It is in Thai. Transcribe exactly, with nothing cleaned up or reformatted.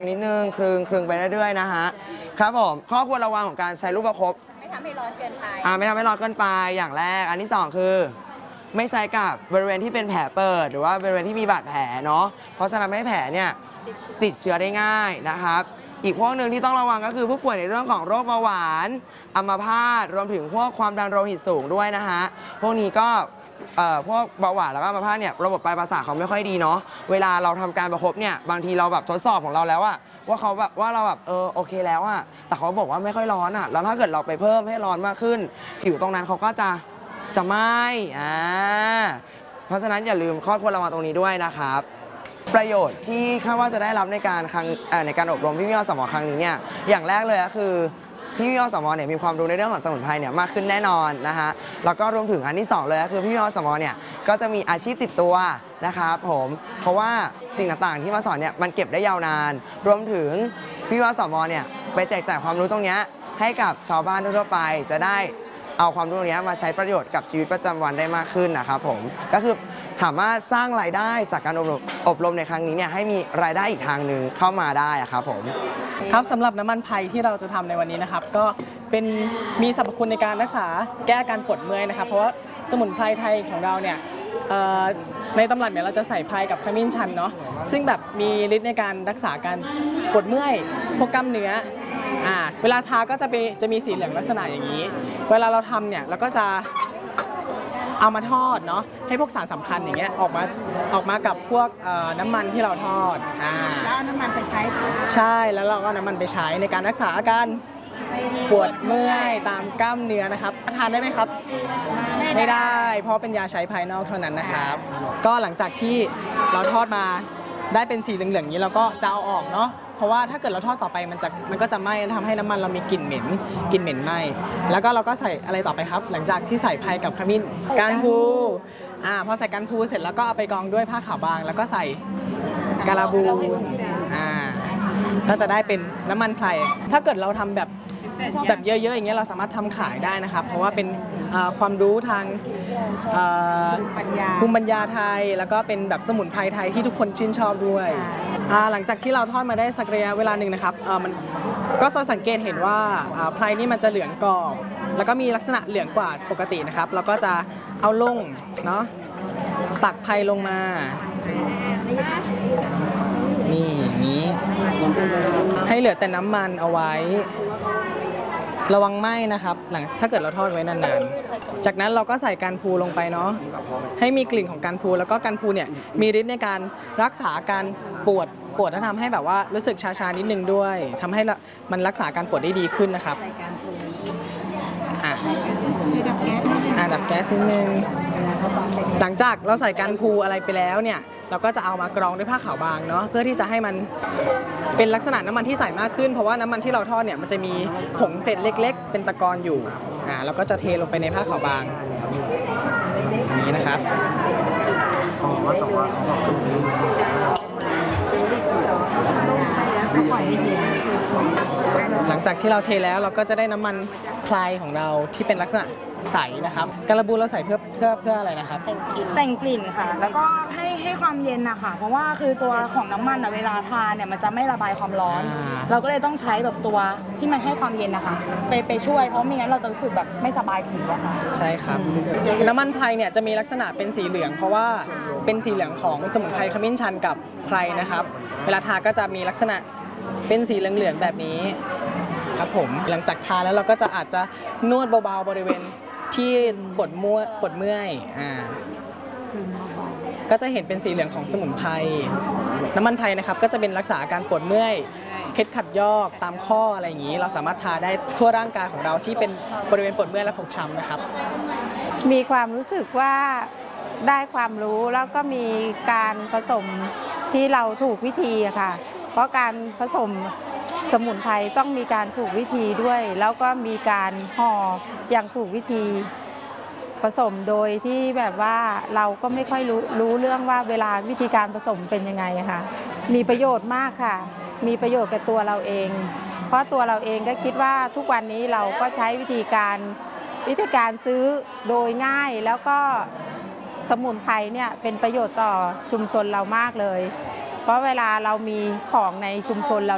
นิดนึงคลึงคลึงไปเรื่อยๆนะฮะครับผมข้อควรระวังของการใช้ลูกประคบไม่ทำให้ร้อนเกินไปอ่าไม่ทำให้ร้อนเกินไปอย่างแรกอันที่สองคือไม่ใช้กับบริเวณที่เป็นแผลเปิดหรือว่าบริเวณที่มีบาดแผลเนาะเพราะฉะนั้นให้แผลเนี่ยติดเชื้อได้ง่ายนะครับอีกพวกหนึ่งที่ต้องระวังก็คือผู้ป่วยในเรื่องของโรคเบาหวานอัมพาตรวมถึงพวกความดันโลหิตสูงด้วยนะฮะพวกนี้ก็เอ่อพวกเบาหวานแล้วก็อัมพาตเนี่ยระบบปลายประสาทเขาไม่ค่อยดีเนาะเวลาเราทำการประคบเนี่ยบางทีเราแบบทดสอบของเราแล้วอะว่าเขาแบบว่าเราแบบเออโอเคแล้วอะแต่เขาบอกว่าไม่ค่อยร้อนอะแล้วถ้าเกิดเราไปเพิ่มให้ร้อนมากขึ้นผิวตรงนั้นเขาก็จะจะไหม้อ่าเพราะฉะนั้นอย่าลืมข้อควรระวังตรงนี้ด้วยนะครับประโยชน์ที่คาดว่าจะได้รับในการครั้งในการอบรมพี่พี่อสมครั้งนี้เนี่ยอย่างแรกเลยก็คือพี่พี่อสมเนี่ยมีความรู้ในเรื่องของสมุนไพรเนี่ยมากขึ้นแน่นอนนะฮะแล้วก็รวมถึงอันที่สองเลยก็คือพี่พี่อสมเนี่ยก็จะมีอาชีพติดตัวนะครับผมเพราะว่าสิ่งต่างๆที่มาสอนเนี่ยมันเก็บได้ยาวนานรวมถึงพี่พี่อสมเนี่ยไปแจกจ่ายความรู้ตรงนี้ให้กับชาวบ้านทั่วไปจะได้เอาความรู้ตรงนี้มาใช้ประโยชน์กับชีวิตประจำวันได้มากขึ้นนะครับผมก็คือสามารถสร้างรายได้จากการอบรมอบรมในครั้งนี้เนี่ยให้มีรายได้อีกทางหนึ่งเข้ามาได้ครับผมครับสำหรับน้ำมันไพรที่เราจะทำในวันนี้นะครับก็เป็นมีสรรพคุณในการรักษาแก้อาการปวดเมื่อยนะครับเพราะว่าสมุนไพรไทยของเราเนี่ยในตำรับเนี่ยเราจะใส่ไพรกับขมิ้นชันเนาะซึ่งแบบมีฤทธิ์ในการรักษาการปวดเมื่อยพวกกล้ามเนื้ออ่าเวลาทาก็จะไปจะมีสีเหลืองลักษณะอย่างนี้เวลาเราทำเนี่ยเราก็จะเอามาทอดเนาะให้พวกสารสำคัญอย่างเงี้ยออกมาออกมากับพวกน้ำมันที่เราทอดอ่าแล้วเอาน้ำมันไปใช้ใช่แล้วเราก็น้ำมันไปใช้ในการรักษาอาการปวดเมื่อยตามกล้ามเนื้อนะครับทานได้ไหมครับไม่ได้เพราะเป็นยาใช้ภายนอกเท่านั้นนะครับก็หลังจากที่เราทอดมาได้เป็นสีเหลืองๆอย่างนี้เราก็จะเอาออกเนาะเพราะว่าถ้าเกิดเราทอดต่อไปมันจะมันก็จะไหม้ทำให้น้ำมันเรามีกลิ่นเหม็นกลิ่นเหม็นไหม้แล้วก็เราก็ใส่อะไรต่อไปครับหลังจากที่ใส่ไพรกับขมิ้นการพูอ่าพอใส่การพูเสร็จแล้วก็เอาไปกองด้วยผ้าขาวบางแล้วก็ใส่การาบูอ่าก็จะได้เป็นน้ำมันไพรถ้าเกิดเราทำแบบแบบเยอะๆอย่างเงี้ยเราสามารถทำขายได้นะครับเพราะว่าเป็นความรู้ทางภูมิปัญญาไทยแล้วก็เป็นแบบสมุนไพรไทยที่ทุกคนชื่นชอบด้วยหลังจากที่เราทอดมาได้สักระยะเวลาหนึ่งนะครับมันก็จะสังเกตเห็นว่าไพรนี่มันจะเหลืองกรอบแล้วก็มีลักษณะเหลืองกว่าปกตินะครับเราก็จะเอาลงเนาะตักไพรลงมานี่อย่างนี้ให้เหลือแต่น้ำมันเอาไว้ระวังไหม้นะครับหลังถ้าเกิดเราทอดไว้นานๆจากนั้นเราก็ใส่การพูลงไปเนาะให้มีกลิ่นของการพูแล้วก็การพูเนี่ยมีฤทธิ์ในการรักษาการปวดปวดและทำให้แบบว่ารู้สึกชาๆนิดนึงด้วยทำให้มันรักษาการปวดได้ดีขึ้นนะครับอ่ะอ่ะดับแก๊สนิดนึงหลังจากเราใส่การพูอะไรไปแล้วเนี่ยเราก็จะเอามากรองด้วยผ้าขาวบางเนาะเพื่อที่จะให้มันเป็นลักษณะน้ำมันที่ใสมากขึ้นเพราะว่าน้ำมันที่เราทอดเนี่ยมันจะมีผงเศษเล็กๆเป็นตะกอนอยู่อ่าเราก็จะเทลงไปในผ้าขาวบางอย่างนี้นะครับหลังจากที่เราเทแล้วเราก็จะได้น้ำมันไพรของเราที่เป็นลักษณะใสนะครับการบูเราใส่เพื่อเพื่อเพื่ออะไรนะครับแต่งกลิ่นค่ะแล้วก็ให้ให้ความเย็นนะคะเพราะว่าคือตัวของน้ำมันเวลาทานเนี่ยมันจะไม่ระบายความร้อนเราก็เลยต้องใช้แบบตัวที่มันให้ความเย็นนะคะไปไปช่วยเพราะไม่งั้นเราจะรู้สึกแบบไม่สบายผิวอะค่ะใช่ครับน้ำมันไพรเนี่ยจะมีลักษณะเป็นสีเหลืองเพราะว่าเป็นสีเหลืองของสมุนไพรขมิ้นชันกับไพรนะครับเวลาทาก็จะมีลักษณะเป็นสีเหลืองๆแบบนี้ครับผมหลังจากทาแล้วเราก็จะอาจจะนวดเบาๆบริเวณที่ปวดมั่วปวดเมื่อยอ่าก็จะเห็นเป็นสีเหลืองของสมุนไพรน้ำมันไพรนะครับก็จะเป็นรักษาอาการปวดเมื่อยเคล็ดขัดยอกตามข้ออะไรอย่างนี้เราสามารถทาได้ทั่วร่างกายของเราที่เป็นบริเวณปวดเมื่อยและฟกช้ำนะครับมีความรู้สึกว่าได้ความรู้แล้วก็มีการผสมที่เราถูกวิธีอะค่ะเพราะการผสมสมุนไพรต้องมีการถูกวิธีด้วยแล้วก็มีการห่ออย่างถูกวิธีผสมโดยที่แบบว่าเราก็ไม่ค่อยรู้รู้เรื่องว่าเวลาวิธีการผสมเป็นยังไงค่ะมีประโยชน์มากค่ะมีประโยชน์กับตัวเราเองเพราะตัวเราเองก็คิดว่าทุกวันนี้เราก็ใช้วิธีการวิธีการซื้อโดยง่ายแล้วก็สมุนไพรเนี่ยเป็นประโยชน์ต่อชุมชนเรามากเลยเพราะเวลาเรามีของในชุมชนเรา